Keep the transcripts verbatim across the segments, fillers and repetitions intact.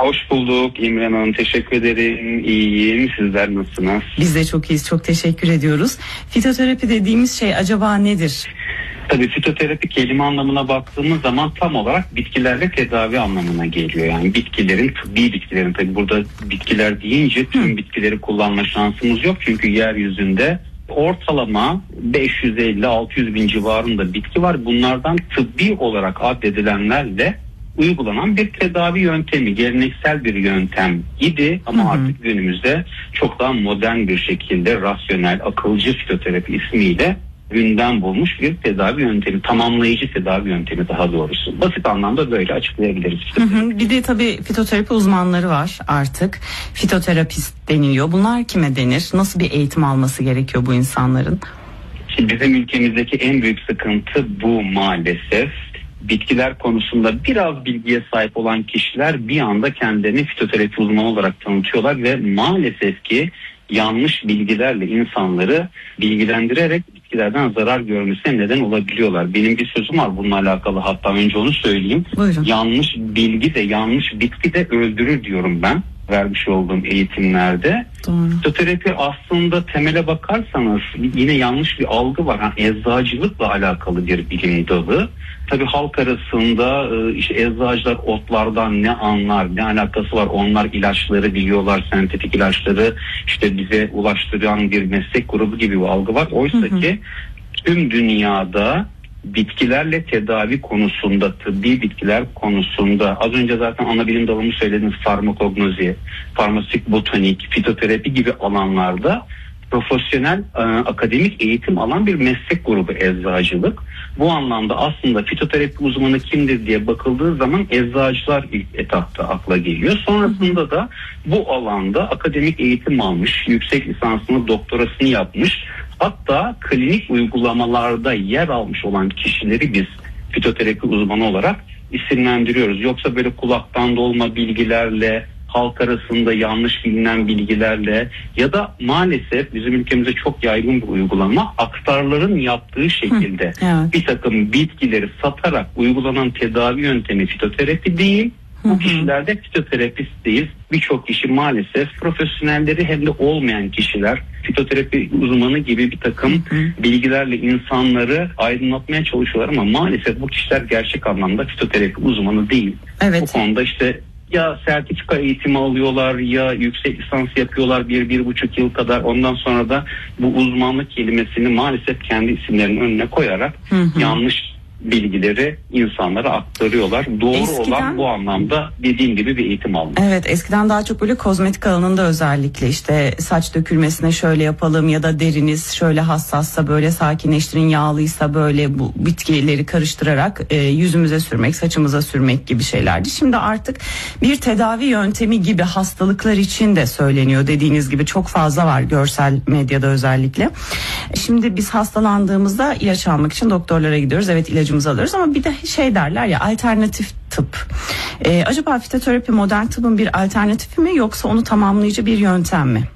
Hoş bulduk İmran Hanım, teşekkür ederim. İyiyim, sizler nasılsınız? Biz de çok iyiyiz, çok teşekkür ediyoruz. Fitoterapi dediğimiz şey acaba nedir? Tabii fitoterapi kelime anlamına baktığımız zaman tam olarak bitkilerle tedavi anlamına geliyor. Yani bitkilerin, tıbbi bitkilerin, tabii burada bitkiler deyince tüm Hı. bitkileri kullanma şansımız yok. Çünkü yeryüzünde ortalama beş yüz elli altı yüz bin civarında bitki var. Bunlardan tıbbi olarak addedilenlerle uygulanan bir tedavi yöntemi, geleneksel bir yöntem idi ama hı hı. artık günümüzde çok daha modern bir şekilde rasyonel, akılcı fitoterapi ismiyle gündem bulmuş bir tedavi yöntemi, tamamlayıcı tedavi yöntemi daha doğrusu. Basit anlamda böyle açıklayabiliriz. Hı hı. Bir de tabii fitoterapi uzmanları var artık. Fitoterapist deniliyor. Bunlar kime denir? Nasıl bir eğitim alması gerekiyor bu insanların? Şimdi bizim ülkemizdeki en büyük sıkıntı bu maalesef. Bitkiler konusunda biraz bilgiye sahip olan kişiler bir anda kendilerini fitoterapi uzmanı olarak tanıtıyorlar ve maalesef ki yanlış bilgilerle insanları bilgilendirerek bitkilerden zarar görmesine neden olabiliyorlar. Benim bir sözüm var bununla alakalı, hatta önce onu söyleyeyim. Buyurun. Yanlış bilgi de yanlış bitki de öldürür diyorum ben vermiş olduğum eğitimlerde. Doğru. Fitoterapi aslında temele bakarsanız yine yanlış bir algı var. Yani eczacılıkla alakalı bir bilim dalı. Tabii halk arasında işte eczacılar otlardan ne anlar, ne alakası var, onlar ilaçları biliyorlar, sentetik ilaçları işte bize ulaştıran bir meslek grubu gibi bir algı var. Oysa hı hı. ki tüm dünyada bitkilerle tedavi konusunda, tıbbi bitkiler konusunda az önce zaten ana bilim dalımı söylediniz, farmakognozi, farmasik botanik, fitoterapi gibi alanlarda profesyonel e, akademik eğitim alan bir meslek grubu eczacılık. Bu anlamda aslında fitoterapi uzmanı kimdir diye bakıldığı zaman eczacılar ilk etapta akla geliyor. Sonrasında da bu alanda akademik eğitim almış, yüksek lisansını, doktorasını yapmış, hatta klinik uygulamalarda yer almış olan kişileri biz fitoterapi uzmanı olarak isimlendiriyoruz. Yoksa böyle kulaktan dolma bilgilerle, halk arasında yanlış bilinen bilgilerle ya da maalesef bizim ülkemizde çok yaygın bir uygulama, aktarların yaptığı şekilde Hı, evet. bir takım bitkileri satarak uygulanan tedavi yöntemi fitoterapi değil. Bu hı hı. kişiler de fitoterapist değil. Birçok kişi maalesef profesyonelleri hem de olmayan kişiler fitoterapi uzmanı gibi bir takım hı hı. bilgilerle insanları aydınlatmaya çalışıyorlar ama maalesef bu kişiler gerçek anlamda fitoterapi uzmanı değil. Evet. Bu konuda işte ya sertifika eğitimi alıyorlar ya yüksek lisans yapıyorlar bir, bir buçuk yıl kadar. Ondan sonra da bu uzmanlık kelimesini maalesef kendi isimlerinin önüne koyarak hı hı. yanlış bilgileri insanlara aktarıyorlar. Doğru eskiden, olan bu anlamda dediğim gibi bir eğitim almak. Evet, eskiden daha çok böyle kozmetik alanında özellikle işte saç dökülmesine şöyle yapalım ya da deriniz şöyle hassassa böyle sakinleştirin, yağlıysa böyle bu bitkileri karıştırarak e, yüzümüze sürmek, saçımıza sürmek gibi şeylerdi. Şimdi artık bir tedavi yöntemi gibi hastalıklar için de söyleniyor. Dediğiniz gibi çok fazla var görsel medyada özellikle. Şimdi biz hastalandığımızda ilaç almak için doktorlara gidiyoruz. Evet, ilacımızı alıyoruz ama bir de şey derler ya, alternatif tıp. Ee, acaba fitoterapi modern tıbbın bir alternatifi mi yoksa onu tamamlayıcı bir yöntem mi?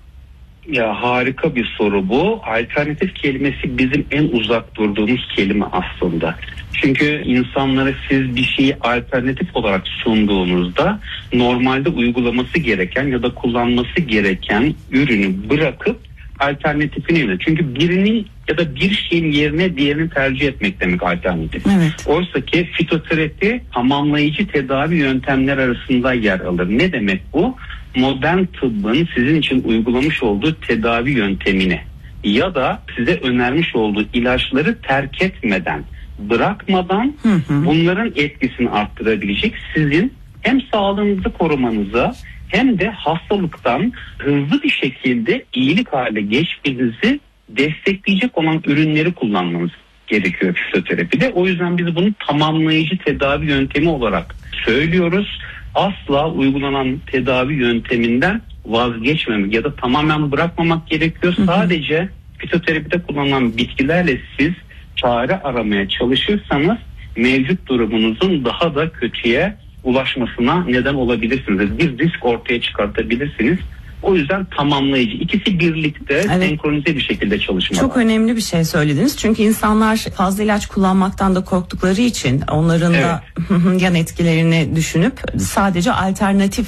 Ya harika bir soru bu. Alternatif kelimesi bizim en uzak durduğumuz kelime aslında. Çünkü insanlara siz bir şeyi alternatif olarak sunduğunuzda normalde uygulaması gereken ya da kullanması gereken ürünü bırakıp alternatifini yönetiyor. Çünkü birinin ya da bir şeyin yerine diğerini tercih etmek demek alternatif. Evet. Oysa ki fitoterapi tamamlayıcı tedavi yöntemler arasında yer alır. Ne demek bu? Modern tıbbın sizin için uygulamış olduğu tedavi yöntemini ya da size önermiş olduğu ilaçları terk etmeden, bırakmadan hı hı. bunların etkisini arttırabilecek, sizin hem sağlığınızı korumanıza hem de hastalıktan hızlı bir şekilde iyilik hale geçmenizi destekleyecek olan ürünleri kullanmanız gerekiyor fitoterapide. O yüzden biz bunu tamamlayıcı tedavi yöntemi olarak söylüyoruz. Asla uygulanan tedavi yönteminden vazgeçmemek ya da tamamen bırakmamak gerekiyor. Hı hı. Sadece fitoterapide kullanılan bitkilerle siz çare aramaya çalışırsanız mevcut durumunuzun daha da kötüye ulaşmasına neden olabilirsiniz. Bir risk ortaya çıkartabilirsiniz. O yüzden tamamlayıcı. İkisi birlikte evet. senkronize bir şekilde çalışmalı. Çok önemli bir şey söylediniz. Çünkü insanlar fazla ilaç kullanmaktan da korktukları için onların evet. da yan etkilerini düşünüp sadece alternatif